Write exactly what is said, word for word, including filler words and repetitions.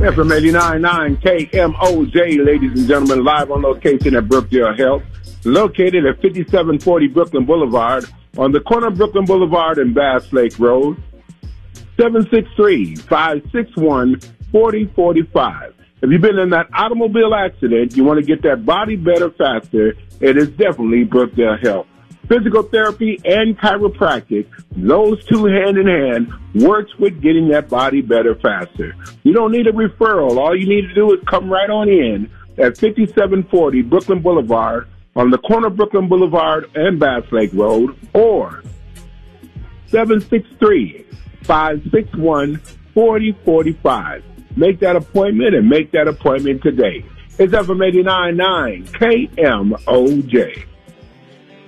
F M eighty-nine point nine K M O J, ladies and gentlemen, live on location at Brookdale Health, located at fifty-seven forty Brooklyn Boulevard, on the corner of Brooklyn Boulevard and Bass Lake Road, seven six three, five six one, four zero four five. If you've been in that automobile accident, you want to get that body better faster, it is definitely Brookdale Health. Physical therapy and chiropractic, those two hand in hand, works with getting that body better faster. You don't need a referral. All you need to do is come right on in at fifty-seven forty Brooklyn Boulevard, on the corner of Brooklyn Boulevard and Bass Lake Road, or seven six three, five six one, four zero four five. Make that appointment and make that appointment today. It's F M eighty-nine point nine K M O J.